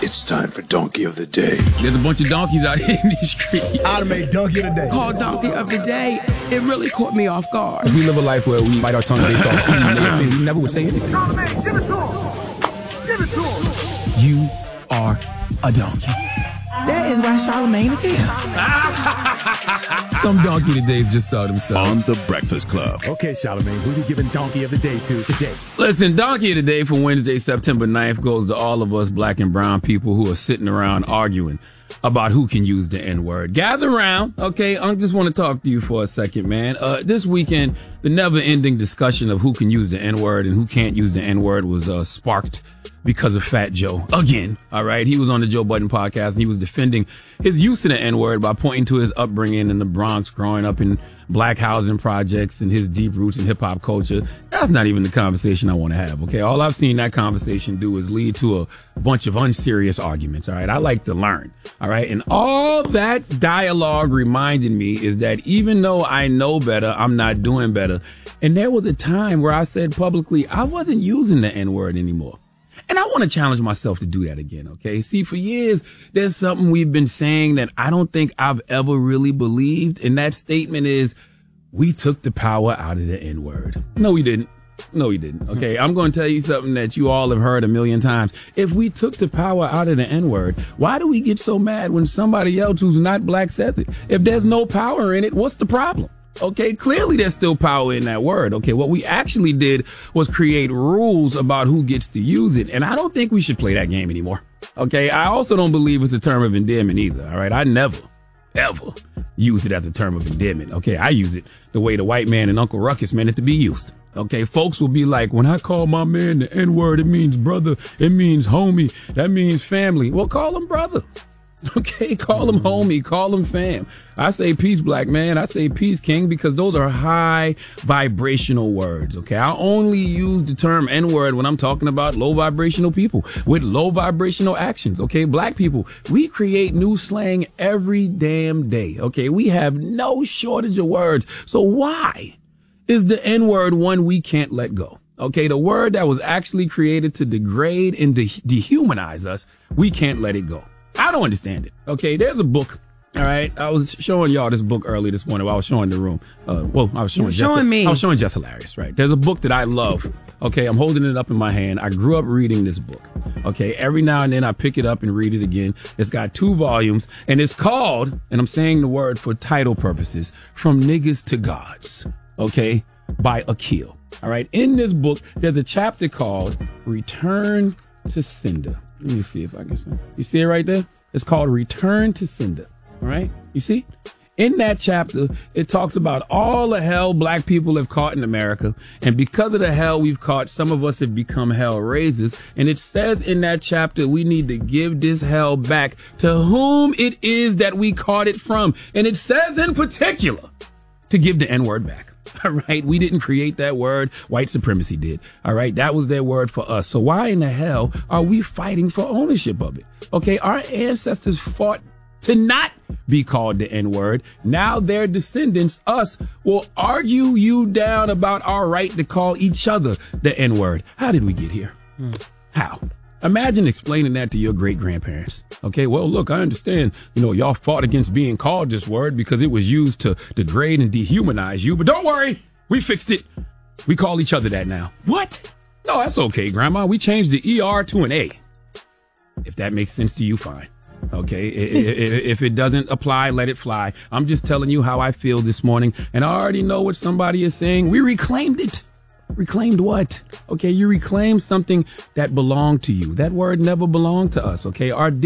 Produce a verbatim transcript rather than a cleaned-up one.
It's time for Donkey of the Day. There's a bunch of donkeys out here in these streets. I'd have made Donkey of the Day. Called Donkey of the Day. It really caught me off guard. We live a life where we bite our tongue based off we never would say anything. Charlamagne, give it to him. Give it to him. You are a donkey. That is why Charlamagne is here. Some donkey todays just saw themselves. On The Breakfast Club. Okay, Charlamagne, who you giving Donkey of the Day to today? Listen, Donkey of the Day for Wednesday, September ninth goes to all of us black and brown people who are sitting around arguing about who can use the N-word. Gather around, okay? I just want to talk to you for a second, man. Uh, this weekend, the never-ending discussion of who can use the N-word and who can't use the N-word was uh, sparked because of Fat Joe. Again, all right? He was on the Joe Budden podcast, and he was defending his use of the N-word by pointing to his upbringing in the Bronx, growing up in black housing projects and his deep roots in hip-hop culture. That's not even the conversation I want to have, okay? All I've seen that conversation do is lead to a bunch of unserious arguments, all right? I like to learn, all right? And all that dialogue reminded me is that even though I know better, I'm not doing better. And there was a time where I said publicly I wasn't using the N-word anymore. And I want to challenge myself to do that again, okay? See, for years, there's something we've been saying that I don't think I've ever really believed. And that statement is, we took the power out of the N-word. No, we didn't. No, we didn't. Okay, I'm going to tell you something that you all have heard a million times. If we took the power out of the N-word, why do we get so mad when somebody else who's not black says it? If there's no power in it, what's the problem? Okay, clearly there's still power in that word. Okay, what we actually did was create rules about who gets to use it. And I don't think we should play that game anymore. Okay, I also don't believe it's a term of endearment either. All right, I never, ever use it as a term of endearment. Okay, I use it the way the white man and Uncle Ruckus meant it to be used. Okay, folks will be like, when I call my man the N-word, it means brother, it means homie, that means family. Well, call him brother. Okay, call him homie, call him fam. I say peace, black man. I say peace, king, because those are high vibrational words. Okay, I only use the term N-word when I'm talking about low vibrational people with low vibrational actions. Okay, black people, we create new slang every damn day. Okay, we have no shortage of words. So why is the N-word one we can't let go? Okay, the word that was actually created to degrade and de- dehumanize us, we can't let it go. I don't understand it. Okay, there's a book. All right, I was showing y'all this book early this morning while I was showing the room. Uh, well, I was showing, You're showing Jess, me. I was showing Jess Hilarious, right? There's a book that I love. Okay, I'm holding it up in my hand. I grew up reading this book. Okay, every now and then I pick it up and read it again. It's got two volumes, and it's called, and I'm saying the word for title purposes, From Niggas to Gods. Okay, by Akil. All right, in this book, there's a chapter called Return to Sender. Let me see if I can see. You see it right there? It's called Return to Sender. All right? You see? In that chapter, it talks about all the hell black people have caught in America. And because of the hell we've caught, some of us have become hell raisers. And it says in that chapter, we need to give this hell back to whom it is that we caught it from. And it says in particular to give the N-word back. All right. We didn't create that word. White supremacy did. All right. That was their word for us. So why in the hell are we fighting for ownership of it? Okay. Our ancestors fought to not be called the N-word. Now their descendants, us, will argue you down about our right to call each other the N-word. How did we get here? Hmm. How? Imagine explaining that to your great-grandparents. Okay, well, look, I understand, you know, y'all fought against being called this word because it was used to degrade and dehumanize you. But don't worry, we fixed it. We call each other that now. What? No, that's okay, Grandma. We changed the E R to an A. If that makes sense to you, fine. Okay, if it doesn't apply, let it fly. I'm just telling you how I feel this morning, and I already know what somebody is saying. We reclaimed it. Reclaimed what? Okay, you reclaimed something that belonged to you. That word never belonged to us, okay? Our